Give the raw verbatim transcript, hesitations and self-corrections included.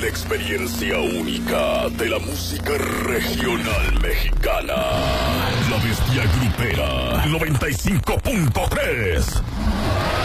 la experiencia única de la música regional mexicana. La Bestia Grupera noventa y cinco punto tres.